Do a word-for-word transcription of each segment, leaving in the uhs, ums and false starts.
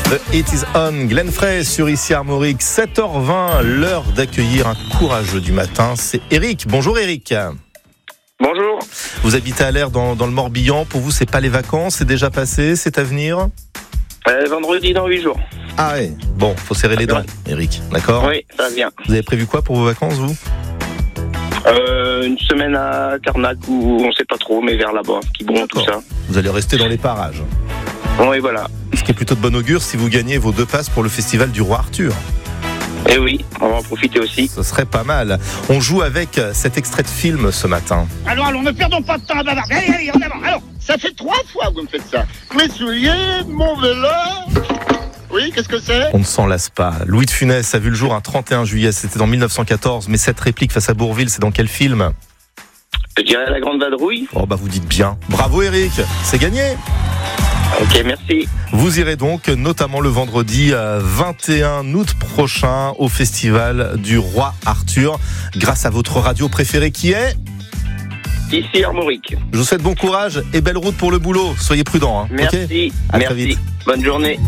The It Is On, Glenn Frey sur Ici Armorique, sept heures vingt, l'heure d'accueillir un courageux du matin, c'est Eric. Bonjour Eric. Bonjour. Vous habitez à l'Air dans, dans le Morbihan, pour vous c'est pas les vacances, c'est déjà passé, c'est à venir euh, Vendredi dans huit jours. Ah ouais, bon, faut serrer les dents Eric, d'accord? Oui, ça vient. Vous avez prévu quoi pour vos vacances vous? euh, Une semaine à Carnac où on sait pas trop, mais vers là-bas, Quiberon, tout ça. Vous allez rester dans les parages. Oui, voilà. Ce qui est plutôt de bon augure si vous gagnez vos deux passes pour le festival du Roi Arthur. Eh oui, on va en profiter aussi. Ce serait pas mal. On joue avec cet extrait de film ce matin. Alors, allons, ne perdons pas de temps à bavarder. Allez, allez, en avant. Alors, ça fait trois fois que vous me faites ça. Mes souliers, mon vélo. Oui, qu'est-ce que c'est? On ne s'en lasse pas. Louis de Funès a vu le jour un trente et un juillet, c'était en mille neuf cent quatorze. Mais cette réplique face à Bourvil, c'est dans quel film? Je dirais La Grande Vadrouille. Oh bah vous dites bien. Bravo Eric, c'est gagné. Ok, merci. Vous irez donc notamment le vendredi vingt et un août prochain au festival du Roi Arthur grâce à votre radio préférée qui est Ici Armorique. Je vous souhaite bon courage et belle route pour le boulot. Soyez prudents. Hein. Merci. Okay, à merci. Très vite. Bonne journée.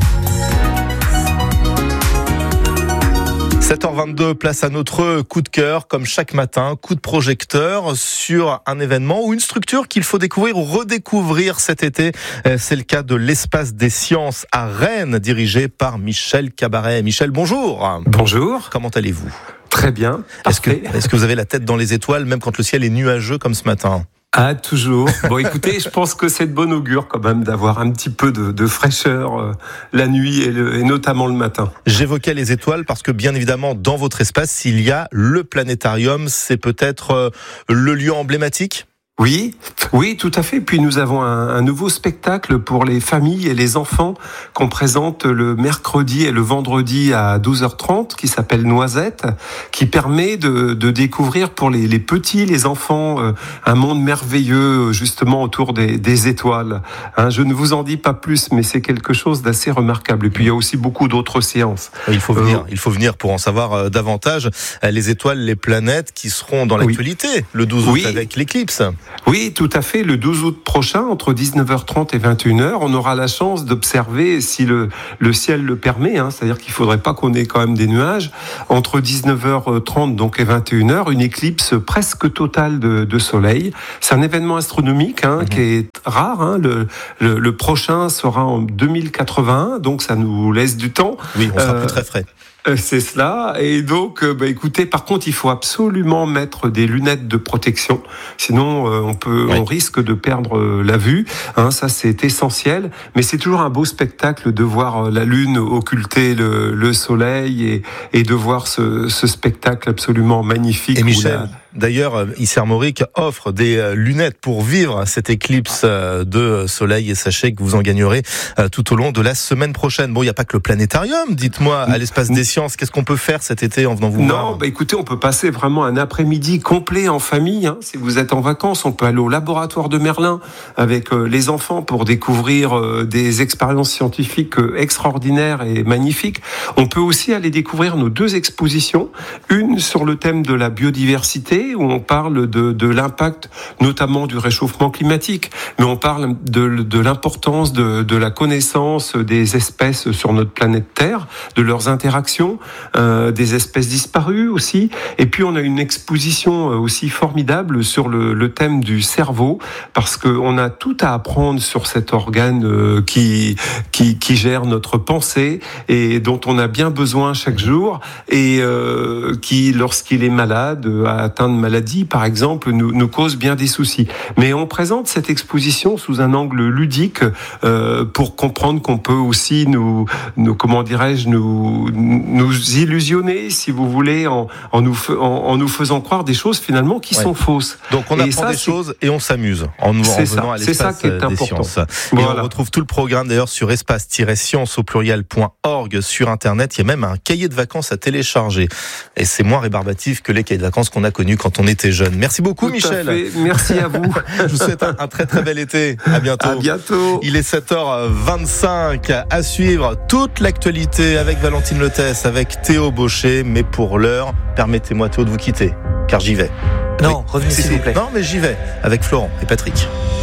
sept heures vingt-deux, place à notre coup de cœur, comme chaque matin, coup de projecteur sur un événement ou une structure qu'il faut découvrir ou redécouvrir cet été. C'est le cas de l'Espace des Sciences à Rennes, dirigé par Michel Cabaret. Michel, bonjour. Bonjour. Comment allez-vous? Très bien. Est-ce que, est-ce que vous avez la tête dans les étoiles, même quand le ciel est nuageux comme ce matin? Ah, toujours. Bon, écoutez, je pense que c'est de bon augure quand même d'avoir un petit peu de, de fraîcheur euh, la nuit et, le, et notamment le matin. J'évoquais les étoiles parce que bien évidemment, dans votre espace, il y a le planétarium. C'est peut-être euh, le lieu emblématique? Oui, oui, tout à fait. Puis nous avons un, un nouveau spectacle pour les familles et les enfants qu'on présente le mercredi et le vendredi à douze heures trente, qui s'appelle Noisette, qui permet de, de découvrir pour les, les petits, les enfants, euh, un monde merveilleux justement autour des, des étoiles. Hein, je ne vous en dis pas plus, mais c'est quelque chose d'assez remarquable. Et puis il y a aussi beaucoup d'autres séances. Il faut venir, euh, il faut venir pour en savoir euh, davantage. Les étoiles, les planètes qui seront dans l'actualité oui. le douze août oui. avec l'éclipse. Oui, tout à fait. Le douze août prochain, entre dix-neuf heures trente et vingt et une heures, on aura la chance d'observer, si le, le ciel le permet, hein, c'est-à-dire qu'il ne faudrait pas qu'on ait quand même des nuages, entre dix-neuf heures trente donc, et vingt et une heures, une éclipse presque totale de, de soleil. C'est un événement astronomique hein, mmh. qui est rare. Hein. Le, le, le prochain sera en deux mille quatre-vingt-un, donc ça nous laisse du temps. Oui, on sera euh, plus très frais. C'est cela. Et donc, bah, écoutez, par contre, il faut absolument mettre des lunettes de protection. Sinon, euh, on peut, oui. on risque de perdre euh, la vue. Hein, ça, c'est essentiel. Mais c'est toujours un beau spectacle de voir euh, la lune occulter le, le soleil et, et de voir ce, ce spectacle absolument magnifique. Et Michel, d'ailleurs, Ici Armorique offre des lunettes pour vivre cette éclipse de soleil et sachez que vous en gagnerez tout au long de la semaine prochaine. Bon, il n'y a pas que le planétarium, dites-moi, à l'Espace des Sciences, qu'est-ce qu'on peut faire cet été en venant vous non, voir? Non, bah écoutez, on peut passer vraiment un après-midi complet en famille. Hein. Si vous êtes en vacances, on peut aller au laboratoire de Merlin avec euh, les enfants pour découvrir euh, des expériences scientifiques euh, extraordinaires et magnifiques. On peut aussi aller découvrir nos deux expositions, une sur le thème de la biodiversité, où on parle de, de l'impact notamment du réchauffement climatique, mais on parle de, de l'importance de, de la connaissance des espèces sur notre planète Terre, de leurs interactions, euh, des espèces disparues aussi. Et puis on a une exposition aussi formidable sur le, le thème du cerveau, parce qu'on a tout à apprendre sur cet organe euh, qui, qui, qui gère notre pensée et dont on a bien besoin chaque jour, et euh, qui, lorsqu'il est malade, a atteint de maladie, par exemple, nous, nous cause bien des soucis. Mais on présente cette exposition sous un angle ludique euh, pour comprendre qu'on peut aussi nous, nous comment dirais-je, nous, nous illusionner, si vous voulez, en, en, nous, en, en nous faisant croire des choses finalement qui ouais. sont fausses. Donc on apprend ça, des c'est... choses et on s'amuse en, nous, en venant ça, à l'Espace c'est ça qui est des important. Sciences. Voilà. Et on retrouve tout le programme d'ailleurs sur espace-science au pluriel point org sur Internet. Il y a même un cahier de vacances à télécharger. Et c'est moins rébarbatif que les cahiers de vacances qu'on a connus quand on était jeune. Merci beaucoup, tout Michel. À fait. Merci à vous. Je vous souhaite un, un très très bel été. À bientôt. À bientôt. Il est sept heures vingt-cinq. À suivre toute l'actualité avec Valentine Lotès, avec Théo Baucher. Mais pour l'heure, permettez-moi Théo de vous quitter, car j'y vais. Non, oui. revenez si, s'il si. vous plaît. Non, mais j'y vais avec Florent et Patrick.